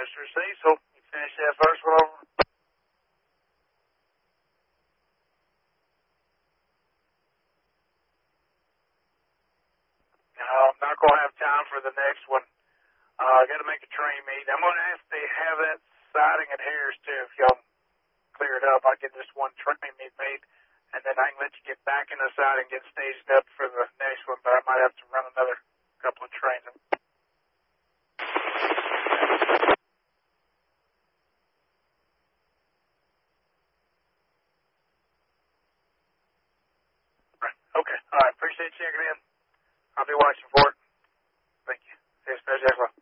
Mr. Cecil. You finish that first one over. No, I'm not going to have time for the next one. I got to make a train meet. I'm going to ask to have that siding at Harris, too. If y'all clear it up, I'll get this one train meet made, and then I can let you get back in the siding and get staged up for the next one, but I might have to run another couple of trains. Okay. All right. Appreciate you checking in. I'll be watching for it. Thank you. See you, Special.